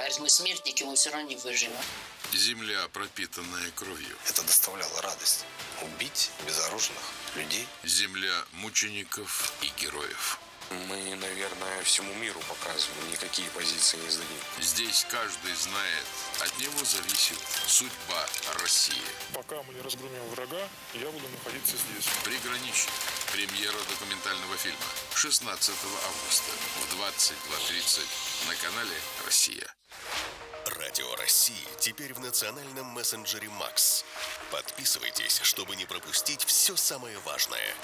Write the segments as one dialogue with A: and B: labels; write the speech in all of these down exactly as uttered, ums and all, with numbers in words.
A: А если мы смертники, мы все равно не выживем.
B: Земля, пропитанная кровью.
C: Это доставляло радость. Убить безоружных людей.
B: Земля мучеников и героев.
D: Мы, наверное, всему миру показываем, никакие позиции не сдадим.
B: Здесь каждый знает, от него зависит судьба России.
E: Пока мы не разгромим врага, я буду находиться здесь.
B: Приграничник. Премьера документального фильма. шестнадцатого августа в двадцать два тридцать на канале «Россия».
F: Радио России теперь в национальном мессенджере Макс. Подписывайтесь, чтобы не пропустить все самое важное.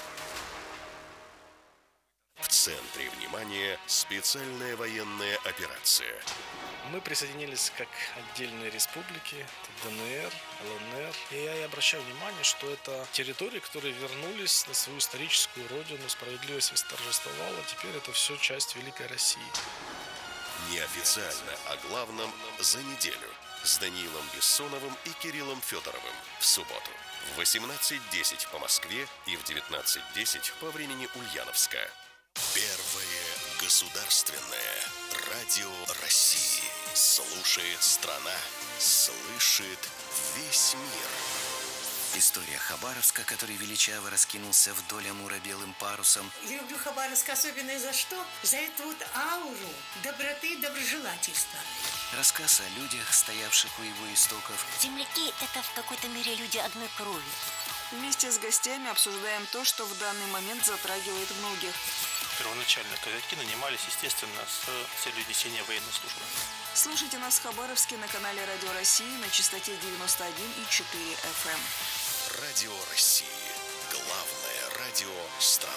F: В центре внимания специальная военная операция.
G: Мы присоединились как отдельные республики, ДНР, ЛНР. И я и обращаю внимание, что это территории, которые вернулись на свою историческую родину, справедливость восторжествовала. Теперь это все часть Великой России.
F: Неофициально о главном за неделю с Даниилом Бессоновым и Кириллом Федоровым в субботу в восемнадцать десять по Москве и в девятнадцать десять по времени Ульяновска. Первое государственное радио России. Слушает страна, слышит весь мир.
H: История Хабаровска, который величаво раскинулся вдоль Амура белым парусом.
I: Я люблю Хабаровск особенно за что? За эту вот ауру доброты и доброжелательства.
H: Рассказ о людях, стоявших у его истоков.
J: Земляки – это в какой-то мере люди одной крови.
K: Вместе с гостями обсуждаем то, что в данный момент затрагивает многих.
G: Первоначально казаки нанимались, естественно, с целью несения военной службы.
K: Слушайте нас в Хабаровске на канале Радио России на частоте девяносто один и четыре эф эм.
F: Радио России. Главное радио страны.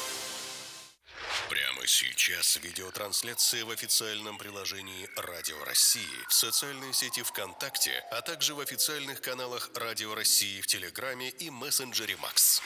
F: Прямо сейчас видеотрансляция в официальном приложении Радио России, в социальной сети ВКонтакте, а также в официальных каналах Радио России в Телеграме и мессенджере Макс.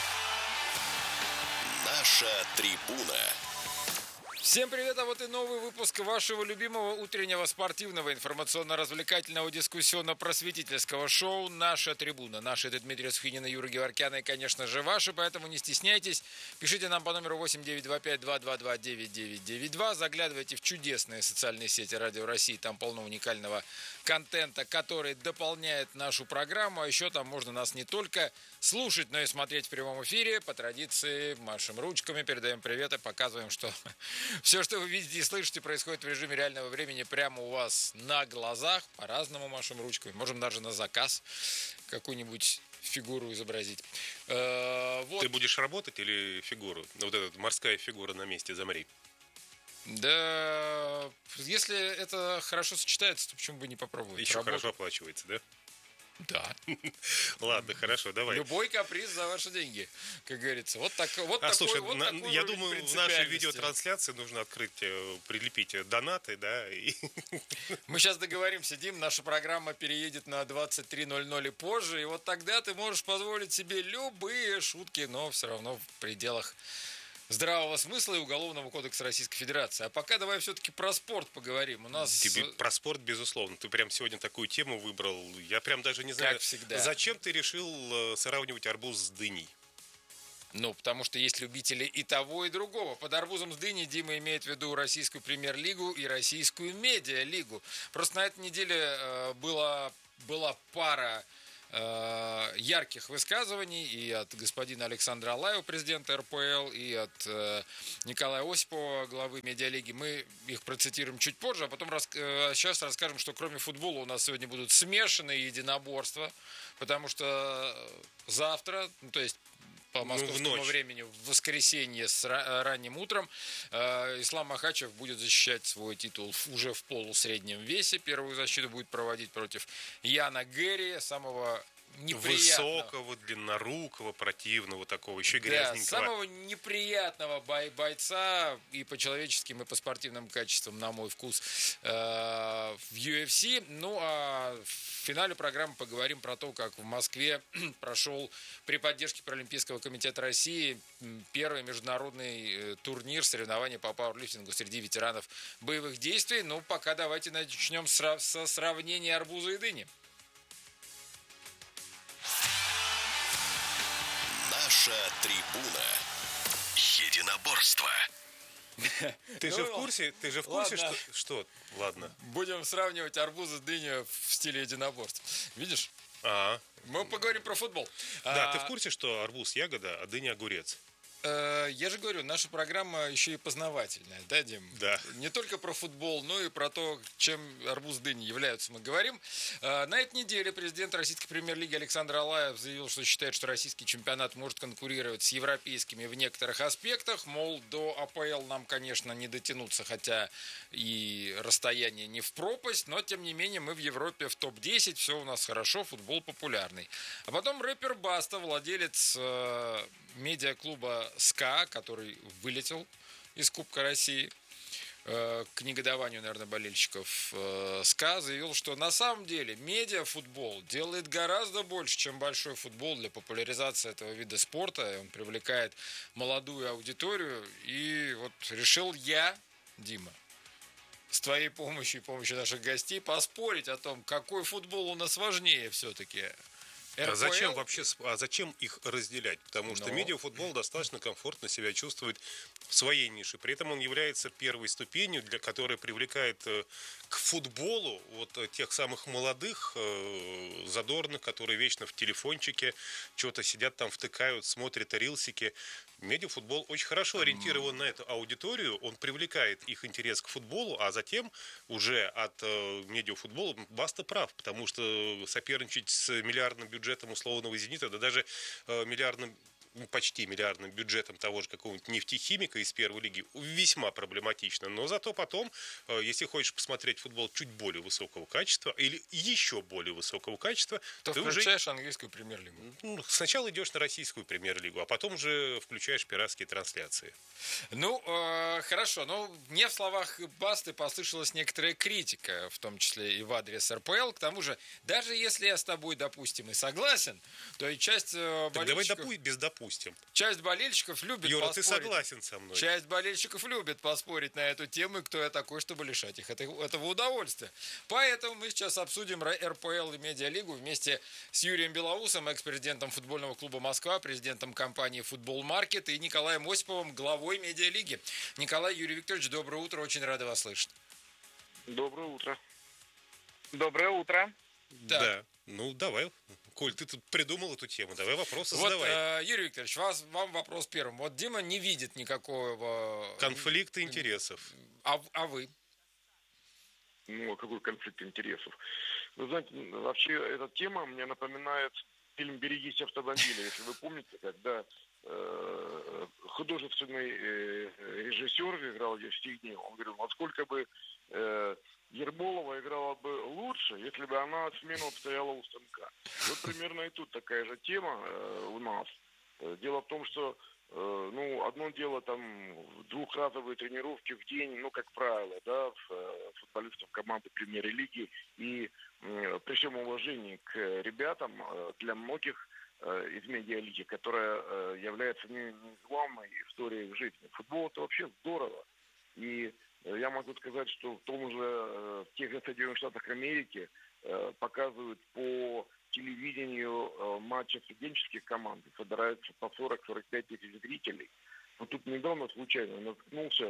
F: Наша трибуна.
L: Всем привет, а вот и новый выпуск вашего любимого утреннего спортивного, информационно-развлекательного, дискуссионно-просветительского шоу «Наша трибуна». Наши — это Дмитрий Сухинин и Юра Геворкян, и, конечно же, ваши, поэтому не стесняйтесь. Пишите нам по номеру восемь девять два пять два два два девять девять девять два. Заглядывайте в чудесные социальные сети Радио России, там полно уникального контента, который дополняет нашу программу. А еще там можно нас не только слушать, но и смотреть в прямом эфире. По традиции машем ручками, передаем привет и показываем, что все, что вы видите и слышите, происходит в режиме реального времени прямо у вас на глазах. По-разному машем ручками. Можем даже на заказ какую-нибудь фигуру изобразить. Э, вот.
D: Ты будешь работать или фигуру? Вот эта морская фигура на месте «Замри».
L: Да, если это хорошо сочетается, то почему бы не попробовать?
D: Еще
L: Работать.
D: хорошо оплачивается, да?
L: Да.
D: Ладно, хорошо, давай.
L: Любой каприз за ваши деньги, как говорится. Вот, так, вот
D: а
L: такой,
D: слушай,
L: вот
D: на,
L: такой
D: я думаю, в нашей
L: принципиальности.
D: видеотрансляции нужно открыть, прилепить донаты, да. И...
L: Мы сейчас договоримся, Дим, наша программа переедет на двадцать три ноль ноль и позже, и вот тогда ты можешь позволить себе любые шутки, но все равно в пределах здравого смысла и Уголовного кодекса Российской Федерации. А пока давай все-таки про спорт поговорим. У нас...
D: Тебе про спорт, безусловно. Ты прям сегодня такую тему выбрал. Я прям даже не знаю,
L: как всегда.
D: Зачем ты решил сравнивать арбуз с дыней?
L: Ну, потому что есть любители и того, и другого. Под арбузом с дыней Дима имеет в виду российскую премьер-лигу и российскую медиа-лигу. Просто на этой неделе э, была, была пара ярких высказываний и от господина Александра Алаева, президента эр пэ эл, и от э, Николая Осипова, главы медиалиги. Мы их процитируем чуть позже, а потом рас... э, сейчас расскажем, что кроме футбола у нас сегодня будут смешанные единоборства, потому что завтра, ну, то есть по московскому ну, времени в воскресенье с ранним утром э, Ислам Махачев будет защищать свой титул уже в полусреднем весе. Первую защиту будет проводить против Яна Гэри, самого неприятного,
D: высокого, длиннорукого, противного такого, еще грязненького.
L: Да, самого неприятного бой- бойца и по человеческим, и по спортивным качествам, на мой вкус, э- в ю эф си. Ну, а в финале программы поговорим про то, как в Москве прошел при поддержке Паралимпийского комитета России первый международный турнир соревнований по пауэрлифтингу среди ветеранов боевых действий. Ну, пока давайте начнем с- со сравнения арбуза и дыни.
F: Наша трибуна. Единоборство.
D: Ты же в курсе, ты же в курсе,
L: Ладно.
D: что... Что? Ладно.
L: Будем сравнивать арбузы с дыню в стиле единоборств. Видишь?
D: А,
L: Мы поговорим про футбол.
D: да,
L: А,
D: ты в курсе, что арбуз ягода, а дыня огурец?
L: э, Я же говорю, наша программа еще и познавательная, да, Дим?
D: Да.
L: Не только про футбол, но и про то, чем арбуз дыни являются, мы говорим. Э, На этой неделе президент российской премьер-лиги Александр Алаев заявил, что считает, что российский чемпионат может конкурировать с европейскими в некоторых аспектах. Мол, до АПЛ нам, конечно, не дотянуться, хотя и расстояние не в пропасть, но, тем не менее, мы в Европе в топ десять, все у нас хорошо, футбол популярный. А потом рэпер Баста, владелец э, медиаклуба СКА, который вылетел из Кубка России, э, к негодованию, наверное, болельщиков э, СКА, заявил, что на самом деле медиафутбол делает гораздо больше, чем большой футбол для популяризации этого вида спорта. Он привлекает молодую аудиторию. И вот решил я, Дима, с твоей помощью и помощью наших гостей поспорить о том, какой футбол у нас важнее все-таки.
D: А зачем вообще, а зачем их разделять? Потому что
L: Но.
D: медиафутбол достаточно комфортно себя чувствует в своей нише. При этом он является первой ступенью, для которой привлекает э, к футболу вот э, тех самых молодых, э, задорных, которые вечно в телефончике что-то сидят там, втыкают, смотрят рилсики. Медиафутбол очень хорошо ориентирован на эту аудиторию, он привлекает их интерес к футболу, а затем уже от э, медиафутбола Баста прав, потому что соперничать с миллиардным бюджетом условного «Зенита», да даже э, миллиардным, ну, почти миллиардным бюджетом того же какого-нибудь нефтехимика из первой лиги весьма проблематично. Но зато потом, э, если хочешь посмотреть футбол чуть более высокого качества или еще более высокого качества,
L: то
D: ты
L: включаешь
D: уже
L: английскую премьер-лигу.
D: ну, сначала идешь на российскую премьер-лигу, а потом уже включаешь пиратские трансляции.
L: Ну, э, хорошо, но мне в словах Басты послышалась некоторая критика, в том числе и в адрес РПЛ. К тому же, даже если я с тобой, допустим, и согласен, то и часть э,
D: Так давай
L: болельщиков...
D: допу- без допустим.
L: Часть болельщиков любит
D: Юра,
L: поспорить.
D: ты согласен со мной?
L: Часть болельщиков любит поспорить на эту тему, и кто я такой, чтобы лишать их этого, этого удовольствия. Поэтому мы сейчас обсудим РПЛ и Медиалигу вместе с Юрием Белоусом, экс-президентом футбольного клуба «Москва», президентом компании «Футбол Маркет» и Николаем Осиповым, главой Медиалиги. Николай, Юрий Викторович, доброе утро, очень рады вас слышать.
E: Доброе утро.
M: Доброе утро.
D: Так. Да. Ну, давай. Коль, ты тут придумал эту тему, давай вопросы
L: вот,
D: задавай.
L: Э, Юрий Викторович, вас, вам вопрос первым. Вот Дима не видит никакого...
D: Конфликта интересов.
L: А, а вы?
E: Ну, а какой конфликт интересов? Вы знаете, вообще эта тема мне напоминает фильм «Берегись автомобиля». Если вы помните, когда э, художественный э, режиссер играл Евстигней, он говорил, насколько бы э, Ермолова играла бы лучше, если бы она смену обстояла у станка. Вот примерно и тут такая же тема э, у нас. Дело в том, что э, ну, одно дело там двухразовые тренировки в день, ну, как правило, да, в, футболистов команды премьер-лиги. И э, при всем уважении к ребятам, э, для многих э, из медиалиги, которая э, является не, не главной историей в жизни. Футбол — это вообще здорово. И я могу сказать, что в том же, в тех же Соединенных Штатах Америки показывают по телевидению матчи студенческих команд, собираются по сорок-сорок пять тысяч зрителей. Но тут недавно случайно наткнулся,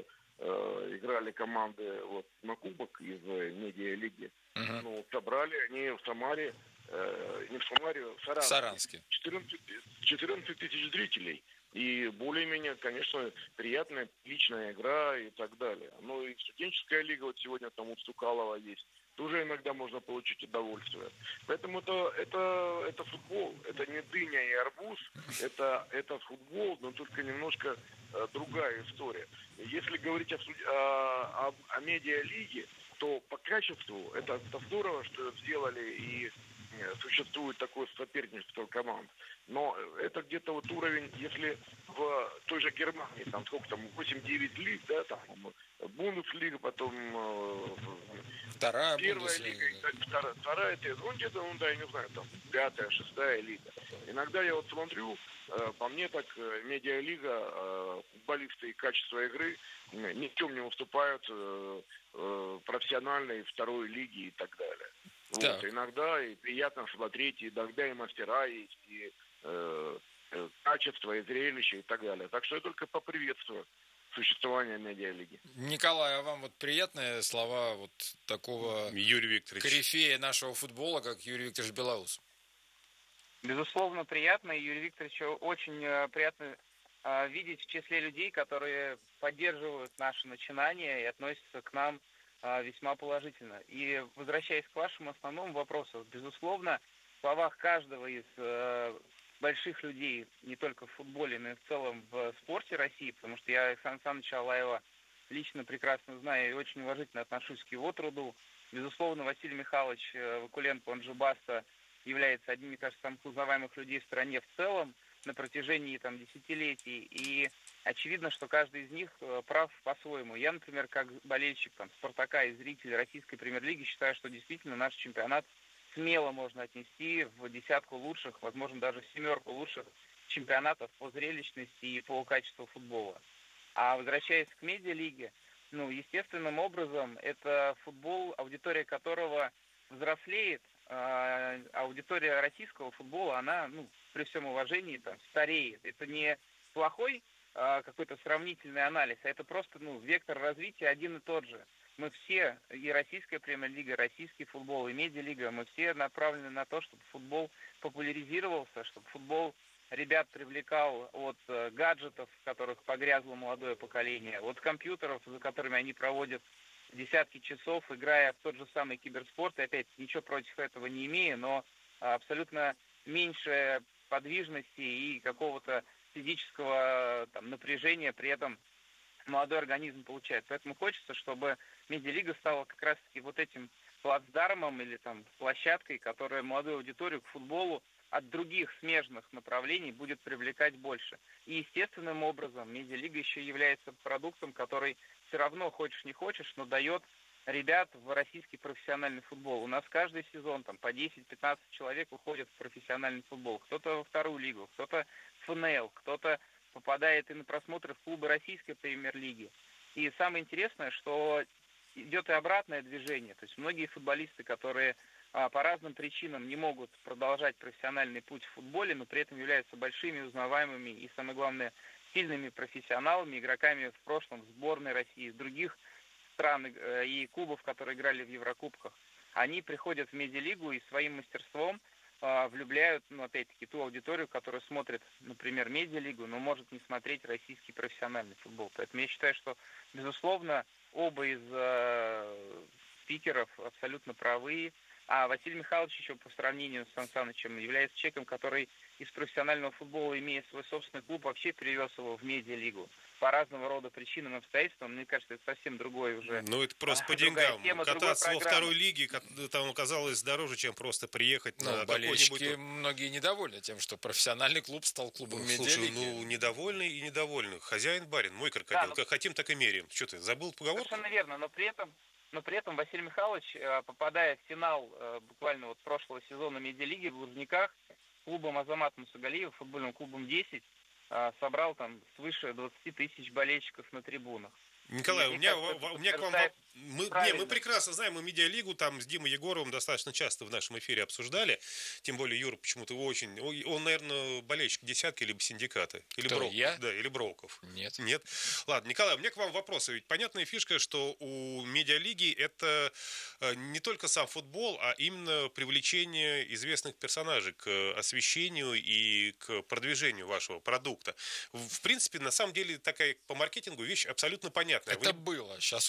E: играли команды вот, на кубок из медиалиги. Uh-huh. Ну, собрали они в Самаре, не в Самаре, в Саранске.
L: Саранске.
E: четырнадцать тысяч зрителей. И более-менее, конечно, приятная, личная игра и так далее. Ну и студенческая лига, вот сегодня там у Стукалова есть, тоже иногда можно получить удовольствие. Поэтому это, это, это футбол, это не дыня и арбуз, это, это футбол, но только немножко э, другая история. Если говорить о, о, о, о медиалиге, то по качеству это, это здорово, что сделали и существует такое соперничество команд. Но это где-то вот уровень, если в той же Германии, там сколько там, восемь-девять лиг, да, там Бундеслига, потом э,
L: вторая
E: первая лига, вторая, вторая, это, ну где-то, ну да, я не знаю, там пятая, шестая лига. Иногда я вот смотрю, э, по мне так медиалига, э, футболисты и качество игры ни в чем не уступают э, э, профессиональной второй лиге и так далее. Вот, иногда и приятно смотреть, и иногда и мастера есть, и э, э, качество, и зрелище, и так далее. Так что я только поприветствую. существования медиалиги.
L: Николай, а вам вот приятные слова вот такого
D: Юрий Викторович.
L: корифея нашего футбола, как Юрий Викторович Белоус?
M: Безусловно, приятно. И Юрию Викторовичу очень э, приятно э, видеть в числе людей, которые поддерживают наши начинания и относятся к нам э, весьма положительно. И возвращаясь к вашему основному вопросу, безусловно, в словах каждого из э, больших людей, не только в футболе, но и в целом в спорте России, потому что я Сан Саныча Алаева лично прекрасно знаю и очень уважительно отношусь к его труду. Безусловно, Василий Михайлович Вакуленко, он же Баста, является одним, мне кажется, самых узнаваемых людей в стране в целом на протяжении там, десятилетий. И очевидно, что каждый из них прав по-своему. Я, например, как болельщик там, «Спартака» и зритель российской премьер-лиги считаю, что действительно наш чемпионат смело можно отнести в десятку лучших, возможно, даже в семерку лучших чемпионатов по зрелищности и по качеству футбола. А возвращаясь к медиалиге, ну, естественным образом, это футбол, аудитория которого взрослеет, а аудитория российского футбола, она, ну, при всем уважении, там, стареет. Это не плохой а, какой-то сравнительный анализ, а это просто, ну, вектор развития один и тот же. Мы все, и российская премьер-лига, и российский футбол, и медиалига, мы все направлены на то, чтобы футбол популяризировался, чтобы футбол ребят привлекал от э, гаджетов, в которых погрязло молодое поколение, от компьютеров, за которыми они проводят десятки часов, играя в тот же самый киберспорт. И опять ничего против этого не имею, но абсолютно меньше подвижности и какого-то физического там, напряжения при этом молодой организм получает. Поэтому хочется, чтобы медиалига стала как раз-таки вот этим плацдармом или там площадкой, которая молодую аудиторию к футболу от других смежных направлений будет привлекать больше. И естественным образом медиалига еще является продуктом, который все равно, хочешь не хочешь, но дает ребят в российский профессиональный футбол. У нас каждый сезон там по десять-пятнадцать человек уходят в профессиональный футбол. Кто-то во вторую лигу, кто-то в эф эн эл, кто-то попадает и на просмотры в клубы российской премьер-лиги. И самое интересное, что идет и обратное движение. То есть многие футболисты, которые а, по разным причинам не могут продолжать профессиональный путь в футболе, но при этом являются большими, узнаваемыми и, самое главное, сильными профессионалами, игроками в прошлом в сборной России, в других стран и клубов, которые играли в Еврокубках. Они приходят в медиалигу и своим мастерством а, влюбляют, ну, опять-таки, ту аудиторию, которая смотрит, например, медиалигу, но может не смотреть российский профессиональный футбол. Поэтому я считаю, что, безусловно, оба из э, спикеров абсолютно правы. А Василий Михайлович еще по сравнению с Сан Санычем является человеком, который из профессионального футбола, имея свой собственный клуб, вообще перевез его в медиалигу. По разного рода причинам и обстоятельствам. Мне кажется, это совсем другой уже.
D: Ну, это просто а, по деньгам. Тема, кататься во второй лиге там оказалось дороже, чем просто приехать
L: ну,
D: на
L: болельщики
D: какой-нибудь...
L: многие недовольны тем, что профессиональный клуб стал клубом
D: ну,
L: медиалиги.
D: Слушай, ну, недовольны и недовольны. Хозяин барин, мой крокодил. Да, но... Как хотим, так и меряем. Что ты, забыл поговорку?
M: Совершенно верно, но при этом... Но при этом Василий Михайлович, попадая в финал буквально вот прошлого сезона медиалиги в Лужниках, клубом Азамат Мусагалиев, футбольным клубом десять, собрал там свыше двадцати тысяч болельщиков на трибунах.
D: Николай, у меня, у меня к вам... Мы, не, мы прекрасно знаем, мы медиалигу там с Димой Егоровым достаточно часто в нашем эфире обсуждали. Тем более Юра почему-то очень... Он, наверное, болельщик десятки либо синдиката. Или
L: Кто,
D: Брок,
L: я?
D: Да, или Броков.
L: Нет.
D: Нет. Ладно, Николай, у меня к вам вопрос. Ведь понятная фишка, что у медиалиги это не только сам футбол, а именно привлечение известных персонажей к освещению и к продвижению вашего продукта. В принципе, на самом деле, такая по маркетингу вещь абсолютно понятная.
L: Это
D: Вы...
L: было. Сейчас